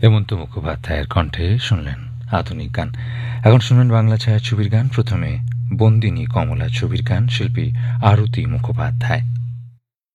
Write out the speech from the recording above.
হেমন্ত মুখোপাধ্যায়ের কণ্ঠে শুনলেন আধুনিক গান। এখন শুনবেন বাংলা ছায়াছবির গান। প্রথমে বন্দিনী কমলা ছবির গান, শিল্পী আরতি মুখোপাধ্যায়।